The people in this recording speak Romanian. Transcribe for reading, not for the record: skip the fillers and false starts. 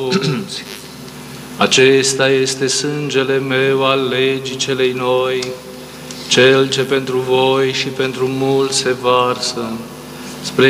mulți. Acesta este sângele meu al legii celei noi, cel ce pentru voi și pentru mulți se varsă, spre